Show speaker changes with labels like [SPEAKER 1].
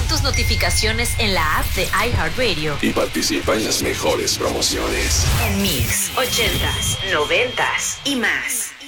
[SPEAKER 1] Activa tus notificaciones en la app de iHeartRadio
[SPEAKER 2] y participa en las mejores promociones.
[SPEAKER 1] en Mix 80s, 90s y más.